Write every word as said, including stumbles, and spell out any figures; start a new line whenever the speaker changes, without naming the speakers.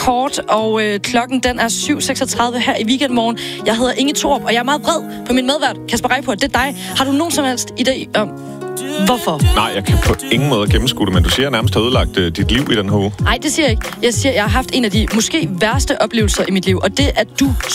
kort, og øh, klokken den er syv seksogtredive her i Weekendmorgen. Jeg hedder Inge Thorup, og jeg er meget vred på min medvært, Kasper Reippurt. Det er dig. Har du nogen som helst idé om, hvorfor?
Nej, jeg kan på ingen måde gennemskue det, men du siger, at jeg nærmest har ødelagt uh, dit liv i den her uge.
Nej, det siger jeg ikke. Jeg siger, at jeg har haft en af de måske værste oplevelser i mit liv, og det er, at du